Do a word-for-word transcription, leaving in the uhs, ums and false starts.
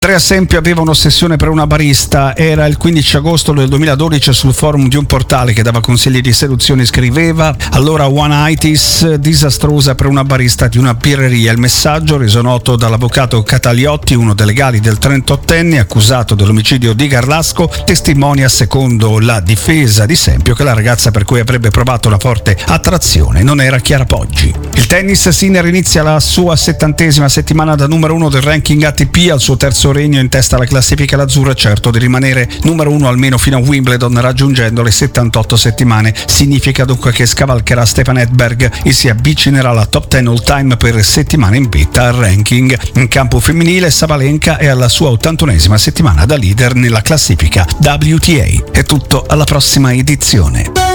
Andrea Sempi aveva un'ossessione per una barista. Era il quindici agosto del duemiladodici. Sul forum di un portale che dava consigli di seduzione scriveva: allora one-itis disastrosa per una barista di una birreria. Il messaggio, reso noto dall'avvocato Cataliotti, uno dei legali del trentottenne accusato dell'omicidio di Garlasco, testimonia secondo la difesa di Sempio che la ragazza per cui avrebbe provato una forte attrazione non era Chiara Poggi. Il tennis, Sinner inizia la sua settantesima settimana da numero uno del ranking A T P, al suo terzo regno in testa alla classifica l'azzurra, certo di rimanere numero uno almeno fino a Wimbledon, raggiungendo le settantotto settimane. Significa dunque che scavalcherà Stefan Edberg e si avvicinerà alla top dieci all time per settimane in vetta al ranking. In campo femminile, Sabalenka è alla sua ottantunesima settimana da leader nella classifica W T A. È tutto, alla prossima edizione.